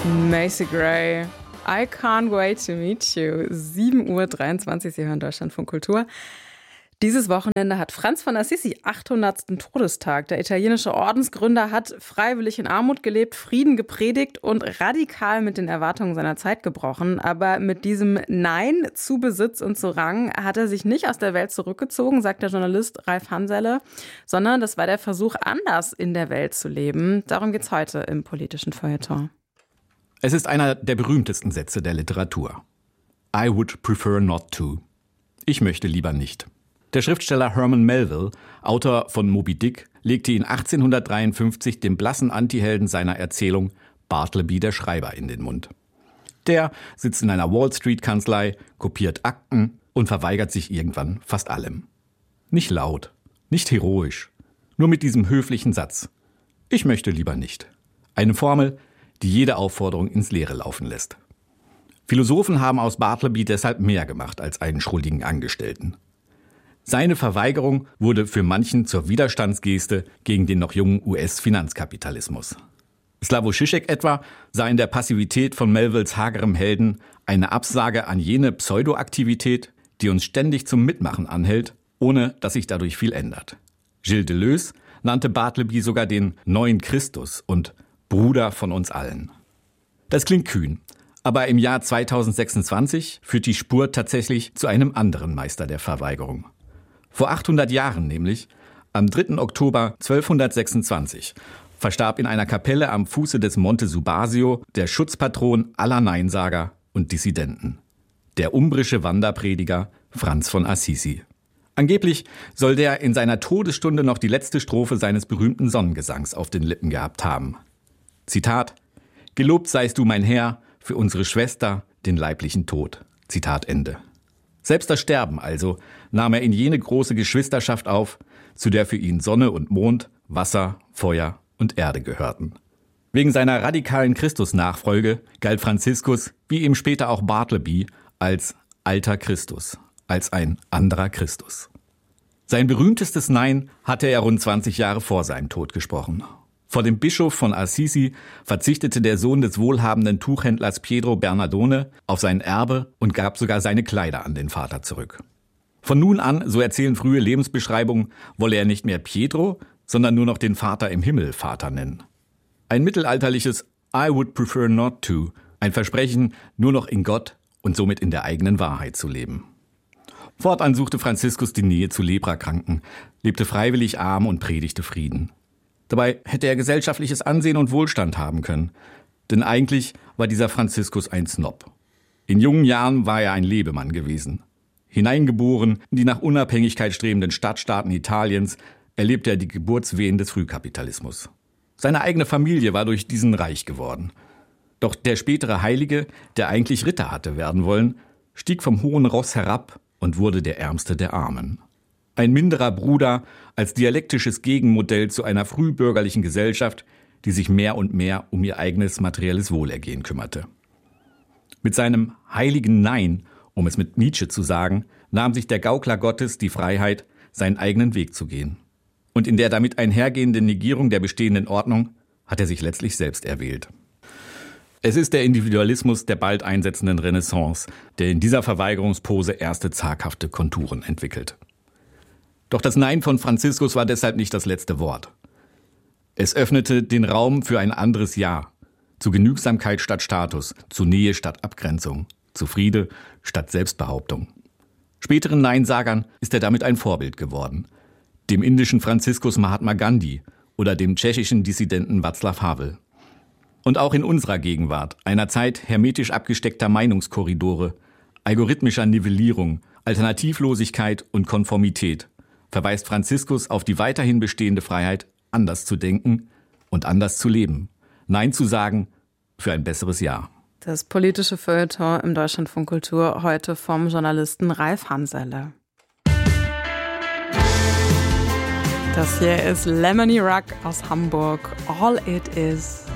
Macy Gray, I can't wait to meet you. 7:23 Uhr, Sie hören Deutschlandfunk Kultur. Dieses Wochenende hat Franz von Assisi 800. Todestag. Der italienische Ordensgründer hat freiwillig in Armut gelebt, Frieden gepredigt und radikal mit den Erwartungen seiner Zeit gebrochen. Aber mit diesem Nein zu Besitz und zu Rang hat er sich nicht aus der Welt zurückgezogen, sagt der Journalist Ralf Hanselle, sondern das war der Versuch, anders in der Welt zu leben. Darum geht's heute im politischen Feuilleton. Es ist einer der berühmtesten Sätze der Literatur. I would prefer not to. Ich möchte lieber nicht. Der Schriftsteller Herman Melville, Autor von Moby Dick, legte ihn 1853 dem blassen Antihelden seiner Erzählung Bartleby der Schreiber in den Mund. Der sitzt in einer Wall-Street-Kanzlei, kopiert Akten und verweigert sich irgendwann fast allem. Nicht laut, nicht heroisch, nur mit diesem höflichen Satz. Ich möchte lieber nicht. Eine Formel, die jede Aufforderung ins Leere laufen lässt. Philosophen haben aus Bartleby deshalb mehr gemacht als einen schrulligen Angestellten. Seine Verweigerung wurde für manchen zur Widerstandsgeste gegen den noch jungen US-Finanzkapitalismus. Slavoj Žižek etwa sah in der Passivität von Melvilles hagerem Helden eine Absage an jene Pseudoaktivität, die uns ständig zum Mitmachen anhält, ohne dass sich dadurch viel ändert. Gilles Deleuze nannte Bartleby sogar den neuen Christus und Bruder von uns allen. Das klingt kühn, aber im Jahr 2026 führt die Spur tatsächlich zu einem anderen Meister der Verweigerung. Vor 800 Jahren nämlich, am 3. Oktober 1226, verstarb in einer Kapelle am Fuße des Monte Subasio der Schutzpatron aller Neinsager und Dissidenten, der umbrische Wanderprediger Franz von Assisi. Angeblich soll der in seiner Todesstunde noch die letzte Strophe seines berühmten Sonnengesangs auf den Lippen gehabt haben. Zitat: Gelobt seist du, mein Herr, für unsere Schwester, den leiblichen Tod. Zitat Ende. Selbst das Sterben also nahm er in jene große Geschwisterschaft auf, zu der für ihn Sonne und Mond, Wasser, Feuer und Erde gehörten. Wegen seiner radikalen Christusnachfolge galt Franziskus, wie ihm später auch Bartleby, als alter Christus, als ein anderer Christus. Sein berühmtestes Nein hatte er rund 20 Jahre vor seinem Tod gesprochen. Vor dem Bischof von Assisi verzichtete der Sohn des wohlhabenden Tuchhändlers Pietro Bernardone auf sein Erbe und gab sogar seine Kleider an den Vater zurück. Von nun an, so erzählen frühe Lebensbeschreibungen, wolle er nicht mehr Pietro, sondern nur noch den Vater im Himmel Vater nennen. Ein mittelalterliches I would prefer not to, ein Versprechen, nur noch in Gott und somit in der eigenen Wahrheit zu leben. Fortan suchte Franziskus die Nähe zu Leprakranken, lebte freiwillig arm und predigte Frieden. Dabei hätte er gesellschaftliches Ansehen und Wohlstand haben können. Denn eigentlich war dieser Franziskus ein Snob. In jungen Jahren war er ein Lebemann gewesen. Hineingeboren in die nach Unabhängigkeit strebenden Stadtstaaten Italiens, erlebte er die Geburtswehen des Frühkapitalismus. Seine eigene Familie war durch diesen reich geworden. Doch der spätere Heilige, der eigentlich Ritter hatte werden wollen, stieg vom hohen Ross herab und wurde der Ärmste der Armen. Ein minderer Bruder als dialektisches Gegenmodell zu einer frühbürgerlichen Gesellschaft, die sich mehr und mehr um ihr eigenes materielles Wohlergehen kümmerte. Mit seinem heiligen Nein, um es mit Nietzsche zu sagen, nahm sich der Gaukler Gottes die Freiheit, seinen eigenen Weg zu gehen. Und in der damit einhergehenden Negierung der bestehenden Ordnung hat er sich letztlich selbst erwählt. Es ist der Individualismus der bald einsetzenden Renaissance, der in dieser Verweigerungspose erste zaghafte Konturen entwickelt. Doch das Nein von Franziskus war deshalb nicht das letzte Wort. Es öffnete den Raum für ein anderes Ja, zu Genügsamkeit statt Status, zu Nähe statt Abgrenzung, zu Friede statt Selbstbehauptung. Späteren Neinsagern ist er damit ein Vorbild geworden. Dem indischen Franziskus Mahatma Gandhi oder dem tschechischen Dissidenten Václav Havel. Und auch in unserer Gegenwart, einer Zeit hermetisch abgesteckter Meinungskorridore, algorithmischer Nivellierung, Alternativlosigkeit und Konformität, verweist Franziskus auf die weiterhin bestehende Freiheit, anders zu denken und anders zu leben. Nein zu sagen für ein besseres Ja. Das politische Feuilleton im Deutschlandfunk Kultur heute vom Journalisten Ralf Hanselle. Das hier ist Lemony Ruck aus Hamburg. All It Is.